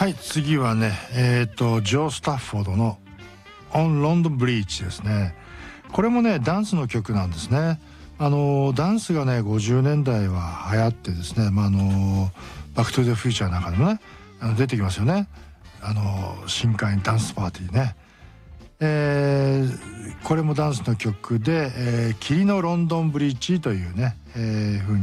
はい、次はねジョー・スタッフォードの「On London Bridge」ですね。これもねダンスの曲なんですね。ダンスがね50年代は流行ってですね、バック・トゥ・ザ・フューチャーなんかでもね出てきますよね。深海ダンスパーティーね。これもダンスの曲で「霧のロンドンブリッジ」というね、風に